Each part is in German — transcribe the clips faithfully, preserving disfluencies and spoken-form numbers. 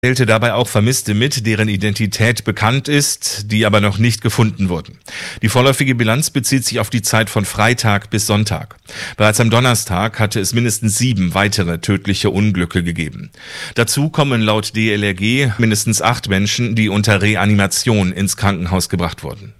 zählte dabei auch Vermisste mit, deren Identität bekannt ist, die aber noch nicht gefunden wurden. Die vorläufige Bilanz bezieht sich auf die Zeit von Freitag bis Sonntag. Bereits am Donnerstag hatte es mindestens sieben weitere tödliche Unglücke gegeben. Dazu kommen laut D L R G mindestens acht Menschen, die unter Reanimation ins Krankenhaus gebracht wurden.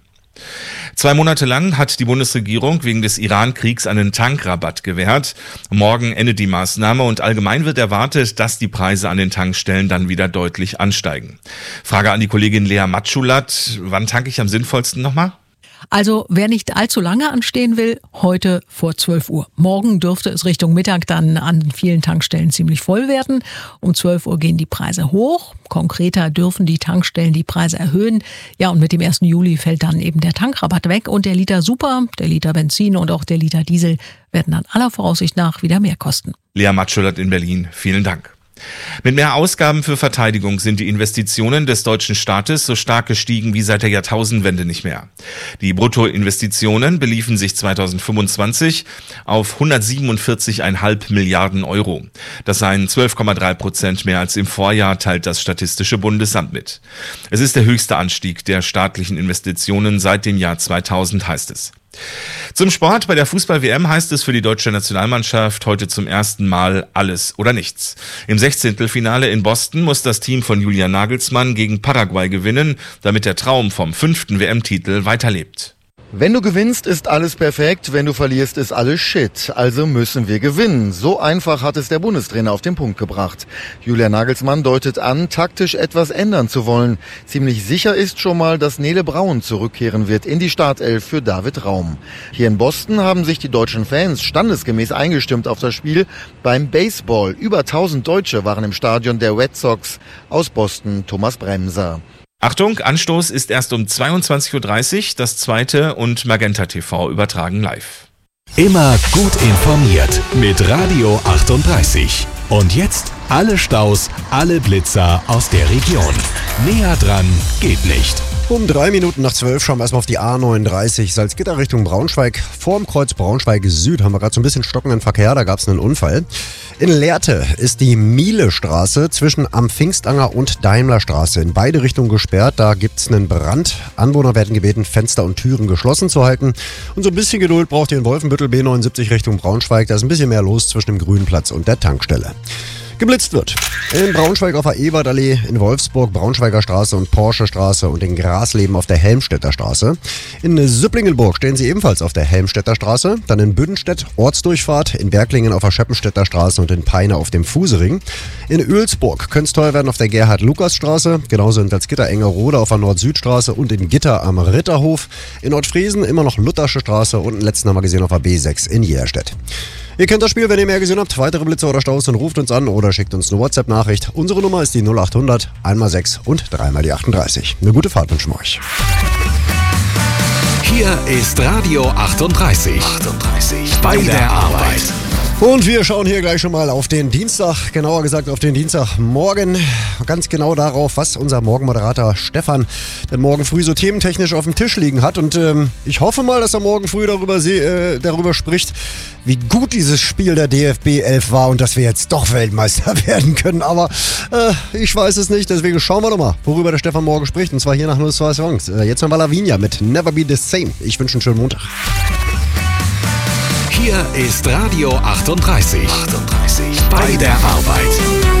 Zwei Monate lang hat die Bundesregierung wegen des Iran-Kriegs einen Tankrabatt gewährt. Morgen endet die Maßnahme und allgemein wird erwartet, dass die Preise an den Tankstellen dann wieder deutlich ansteigen. Frage an die Kollegin Lea Matschulat, wann tanke ich am sinnvollsten nochmal? Also wer nicht allzu lange anstehen will, heute vor zwölf Uhr. Morgen dürfte es Richtung Mittag dann an vielen Tankstellen ziemlich voll werden. Um zwölf Uhr gehen die Preise hoch. Konkreter dürfen die Tankstellen die Preise erhöhen. Ja, und mit dem ersten Juli fällt dann eben der Tankrabatt weg. Und der Liter Super, der Liter Benzin und auch der Liter Diesel werden dann aller Voraussicht nach wieder mehr kosten. Lea Matschulat in Berlin, vielen Dank. Mit mehr Ausgaben für Verteidigung sind die Investitionen des deutschen Staates so stark gestiegen wie seit der Jahrtausendwende nicht mehr. Die Bruttoinvestitionen beliefen sich zweitausendfünfundzwanzig auf hundertsiebenundvierzig Komma fünf Milliarden Euro. Das seien zwölf Komma drei Prozent mehr als im Vorjahr, teilt das Statistische Bundesamt mit. Es ist der höchste Anstieg der staatlichen Investitionen seit dem Jahr zweitausend, heißt es. Zum Sport. Bei der Fußball-W M heißt es für die deutsche Nationalmannschaft heute zum ersten Mal alles oder nichts. Im Sechzehntelfinale in Boston muss das Team von Julian Nagelsmann gegen Paraguay gewinnen, damit der Traum vom fünften W M-Titel weiterlebt. Wenn du gewinnst, ist alles perfekt. Wenn du verlierst, ist alles Shit. Also müssen wir gewinnen. So einfach hat es der Bundestrainer auf den Punkt gebracht. Julian Nagelsmann deutet an, taktisch etwas ändern zu wollen. Ziemlich sicher ist schon mal, dass Nele Braun zurückkehren wird in die Startelf für David Raum. Hier in Boston haben sich die deutschen Fans standesgemäß eingestimmt auf das Spiel beim Baseball. Über tausend Deutsche waren im Stadion der Red Sox. Aus Boston Thomas Bremser. Achtung, Anstoß ist erst um zweiundzwanzig Uhr dreißig, das zweite und Magenta T V übertragen live. Immer gut informiert mit Radio achtunddreißig. Und jetzt alle Staus, alle Blitzer aus der Region. Näher dran geht nicht. Um drei Minuten nach zwölf schauen wir erstmal auf die A neununddreißig, Salzgitter Richtung Braunschweig. Vorm Kreuz Braunschweig Süd haben wir gerade so ein bisschen stockenden Verkehr, da gab es einen Unfall. In Lehrte ist die Mielestraße zwischen Am Pfingstanger und Daimlerstraße in beide Richtungen gesperrt. Da gibt es einen Brand. Anwohner werden gebeten, Fenster und Türen geschlossen zu halten. Und so ein bisschen Geduld braucht ihr in Wolfenbüttel B neunundsiebzig Richtung Braunschweig. Da ist ein bisschen mehr los zwischen dem Grünplatz und der Tankstelle. Geblitzt wird. In Braunschweig auf der Ebertallee, in Wolfsburg Braunschweiger Straße und Porsche Straße und in Grasleben auf der Helmstedter Straße. In Süpplingenburg stehen sie ebenfalls auf der Helmstedter Straße. Dann in Büdenstedt Ortsdurchfahrt, in Berglingen auf der Scheppenstedter Straße und in Peine auf dem Fusering. In Oelsburg könnte es teuer werden auf der Gerhard-Lukas-Straße, genauso in Salzgitter Engerode auf der Nord-Süd-Straße und in Gitter am Ritterhof. In Nordfriesen immer noch Luthersche Straße und den letzten haben wir gesehen auf der B sechs in Jerstedt. Ihr kennt das Spiel, wenn ihr mehr gesehen habt. Weitere Blitze oder Staus, dann ruft uns an oder schickt uns eine WhatsApp-Nachricht. Unsere Nummer ist die null achthundert, einmal sechs und dreimal die achtunddreißig. Eine gute Fahrt wünschen wir euch. Hier ist Radio achtunddreißig. achtunddreißig bei der Arbeit. Und wir schauen hier gleich schon mal auf den Dienstag, genauer gesagt auf den Dienstagmorgen. Ganz genau darauf, was unser Morgenmoderator Stefan denn morgen früh so thementechnisch auf dem Tisch liegen hat. Und ähm, ich hoffe mal, dass er morgen früh darüber, äh, darüber spricht, wie gut dieses Spiel der D F B elf war und dass wir jetzt doch Weltmeister werden können. Aber äh, ich weiß es nicht, deswegen schauen wir doch mal, worüber der Stefan morgen spricht. Und zwar hier nach null zwei Songs. Äh, jetzt mal Lavinia mit Never Be the Same. Ich wünsche einen schönen Montag. Hier ist Radio achtunddreißig. achtunddreißig bei der Arbeit.